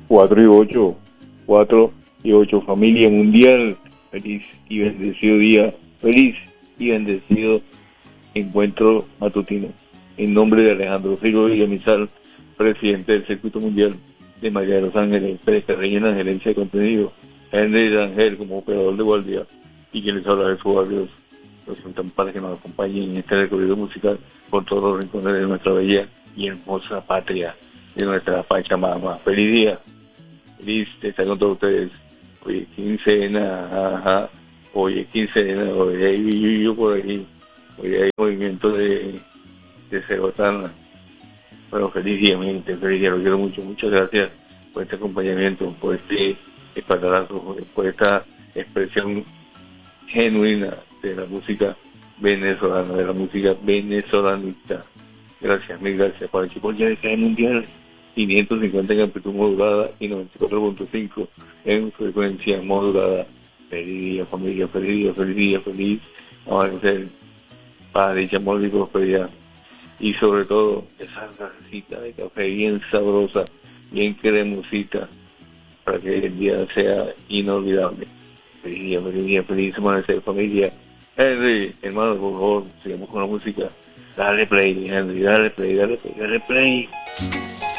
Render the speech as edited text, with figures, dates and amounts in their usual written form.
4 y 8, 4 y 8, familia mundial, feliz y bendecido día, feliz y bendecido encuentro matutino. En nombre de Alejandro Frigo Villamizar, presidente del Circuito Mundial de María de los Ángeles, Pérez Carreño en la gerencia de contenido, Henry Rangel como operador de guardia, y quien les habla de su barrio, los invitan para que nos acompañen en este recorrido musical por todos los rincones de nuestra bella y hermosa patria, de nuestra Pachamama. Feliz día, feliz de estar con todos ustedes. Hoy es quincena, ajá, hoy es quincena, hoy hay yo por ahí, hoy hay movimiento de Cerotana. Bueno, feliz día, mi gente, feliz día, lo quiero mucho, muchas gracias por este acompañamiento, por este espaldarazo, por esta expresión genuina de la música venezolana, de la música venezolanista. Gracias, mil gracias. Por aquí por ya de mundial, 550 en amplitud modulada y 94.5 en frecuencia modulada. Feliz día, familia, feliz día, feliz día, feliz amanecer, paz, dicha, amor y prosperidad. Y sobre todo, esa tacita de café bien sabrosa, bien cremosita, para que el día sea inolvidable. Feliz día, feliz día, feliz amanecer, familia. Henry, hermano, por favor, sigamos con la música. Dale play, Henry, dale play, dale play, dale play.